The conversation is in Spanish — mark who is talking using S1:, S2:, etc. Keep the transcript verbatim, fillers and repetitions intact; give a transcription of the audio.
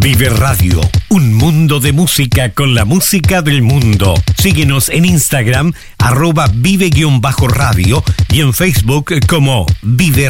S1: Vive Radio, un mundo de música con la música del mundo. Síguenos en Instagram, arroba vive-radio y en Facebook como Vive